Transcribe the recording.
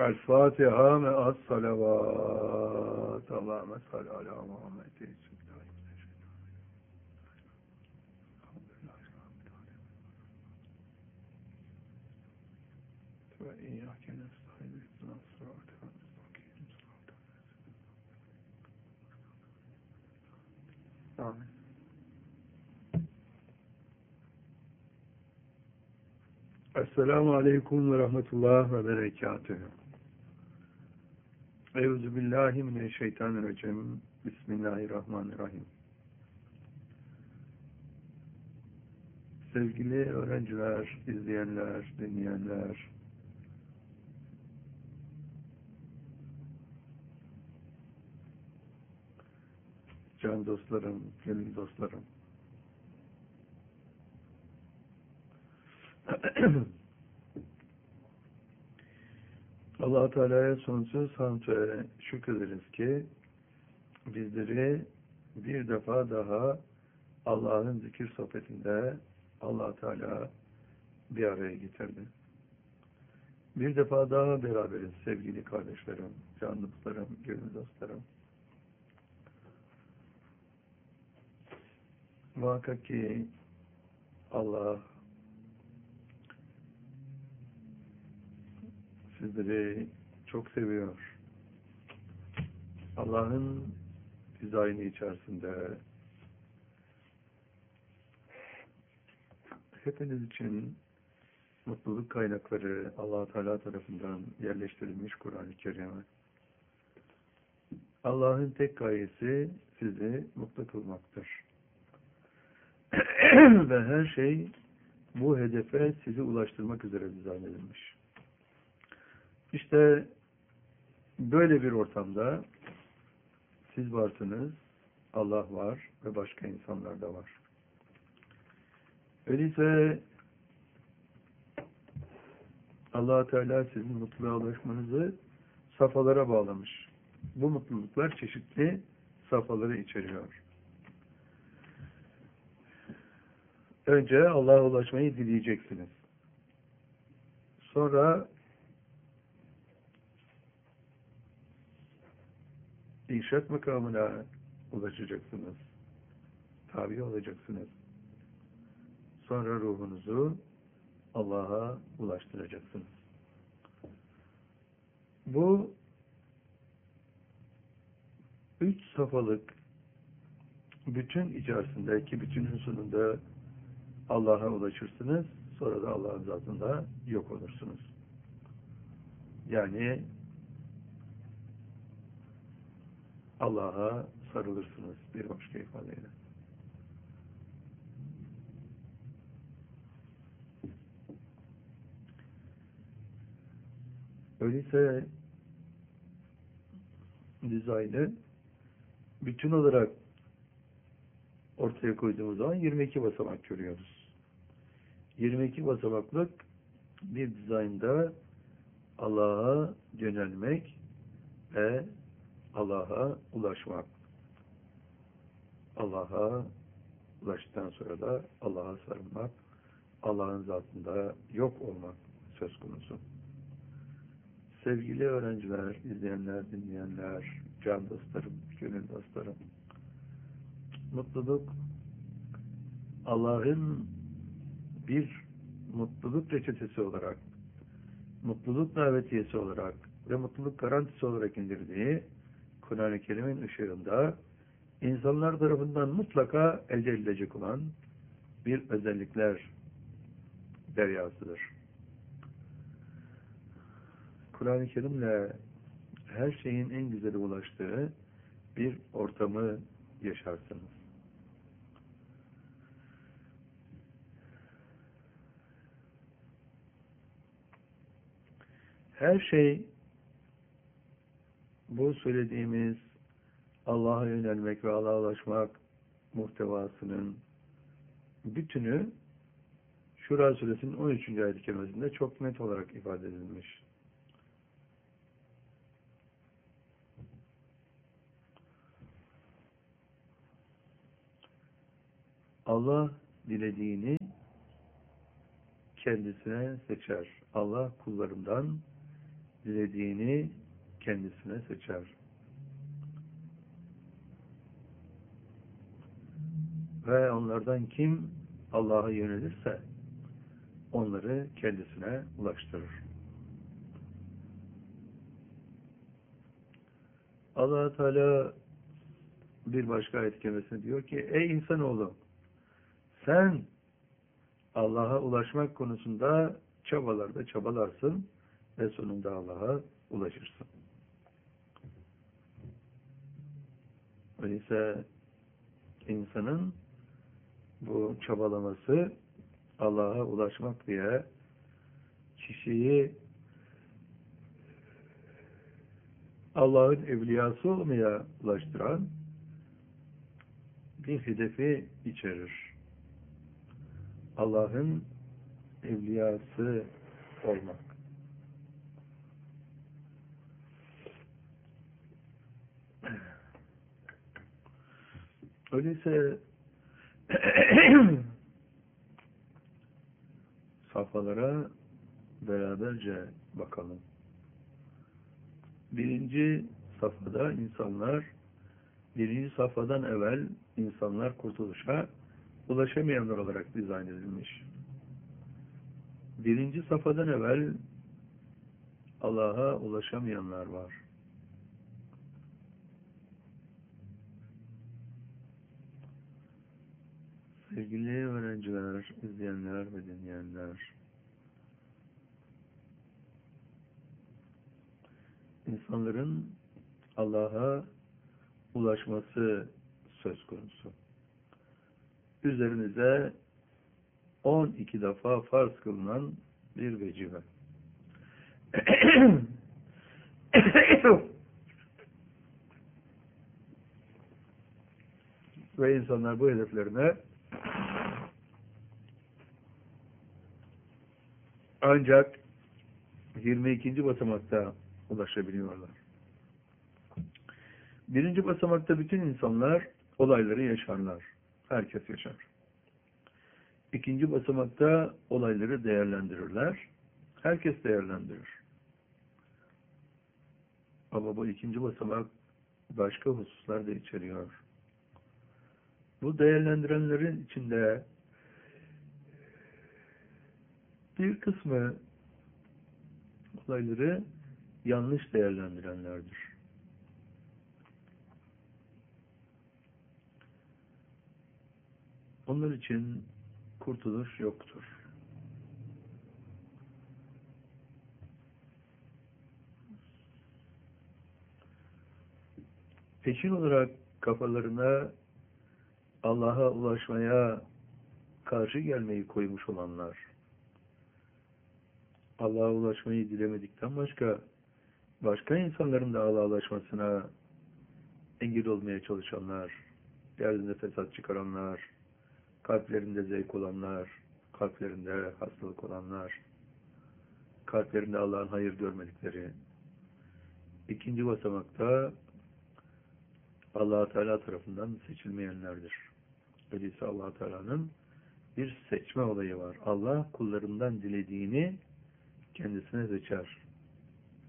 El-Fatiha ve as-salavat. Allahümme salli ala Muhammed. Ve iyyâke nestaîn. İhdinas sıratal mustakîm. Amin. Esselamu aleyküm ve rahmetullah ve berekatühü. Euzubillahimineşşeytanirracim. Bismillahirrahmanirrahim. Sevgili öğrenciler, izleyenler, dinleyenler, can dostlarım, gönül dostlarım. Allah-u Teala'ya sonsuz hamd ve şükrederiz ki bizleri bir defa daha Allah'ın zikir sohbetinde Allah-u Teala bir araya getirdi. Bir defa daha beraberiz sevgili kardeşlerim, can dostlarım, gönül dostlarım. Muhakkak ki Allah sizleri çok seviyor. Allah'ın dizaynı içerisinde hepiniz için mutluluk kaynakları Allah-u Teala tarafından yerleştirilmiş Kur'an-ı Kerim'e. Allah'ın tek gayesi sizi mutlu kılmaktır. Ve her şey bu hedefe sizi ulaştırmak üzere dizayn edilmiş. İşte böyle bir ortamda siz varsınız, Allah var ve başka insanlar da var. Öyleyse Allah-u Teala sizin mutluluğa ulaşmanızı safhalara bağlamış. Bu mutluluklar çeşitli safhaları içeriyor. Önce Allah'a ulaşmayı dileyeceksiniz. Sonra İrşad makamına ulaşacaksınız. Tabi olacaksınız. Sonra ruhunuzu Allah'a ulaştıracaksınız. Bu 3 safhalık bütün içerisindeki bütünün sonunda Allah'a ulaşırsınız. Sonra da Allah'ın zatında yok olursunuz. Yani Allah'a sarılırsınız bir başka ifadeyle. Öyleyse dizaynı bütün olarak ortaya koyduğumuz zaman 22 basamak görüyoruz. 22 basamaklık bir dizaynda Allah'a yönelmek ve Allah'a ulaşmak. Allah'a ulaştıktan sonra da Allah'a sarılmak, Allah'ın zatında yok olmak söz konusu. Sevgili öğrenciler, izleyenler, dinleyenler, can dostlarım, gönül dostlarım, mutluluk Allah'ın bir mutluluk reçetesi olarak, mutluluk davetiyesi olarak ve mutluluk garantisi olarak indirdiği Kur'an-ı Kerim'in ışığında insanlar tarafından mutlaka elde edilecek olan bir özellikler deryasıdır. Kur'an-ı Kerim'le her şeyin en güzeli ulaştığı bir ortamı yaşarsınız. Her şey bu söylediğimiz Allah'a yönelmek ve Allah'a ulaşmak muhtevasının bütünü Şura Suresinin 13. ayet-i kerimesinde çok net olarak ifade edilmiş. Allah dilediğini kendisine seçer. Allah kullarından dilediğini kendisine seçer. Ve onlardan kim Allah'a yönelirse onları kendisine ulaştırır. Allah Teala bir başka ayet kerimesinde diyor ki, ey insanoğlu, sen Allah'a ulaşmak konusunda çabalarda çabalarsın ve sonunda Allah'a ulaşırsın. Öyleyse insanın bu çabalaması Allah'a ulaşmak diye kişiyi Allah'ın evliyası olmaya ulaştıran bir hedefi içerir. Allah'ın evliyası olmak. Öyleyse safhalara beraberce bakalım. Birinci safhada insanlar, birinci safhadan evvel insanlar kurtuluşa ulaşamayanlar olarak dizayn edilmiş. Birinci safhadan evvel Allah'a ulaşamayanlar var. Sevgili öğrenciler, izleyenler ve dinleyenler, insanların Allah'a ulaşması söz konusu. Üzerinize 12 defa farz kılınan bir vecibe. Ve insanlar bu hedeflerine ancak 22. basamakta ulaşabiliyorlar. Birinci basamakta bütün insanlar olayları yaşarlar. Herkes yaşar. İkinci basamakta olayları değerlendirirler. Herkes değerlendirir. Ama bu ikinci basamak başka hususlar da içeriyor. Bu değerlendirenlerin içinde bir kısmı olayları yanlış değerlendirenlerdir. Onlar için kurtuluş yoktur. Peşin olarak kafalarına Allah'a ulaşmaya karşı gelmeyi koymuş olanlar, Allah'a ulaşmayı dilemedikten başka insanların da Allah'a ulaşmasına engel olmaya çalışanlar, derdinde fesat çıkaranlar, kalplerinde zevk olanlar, kalplerinde hastalık olanlar, kalplerinde Allah'ın hayır görmedikleri. İkinci basamakta Allah Teala tarafından seçilmeyenlerdir. Öyleyse Allah Teala'nın bir seçme olayı var. Allah kullarından dilediğini kendisine seçer.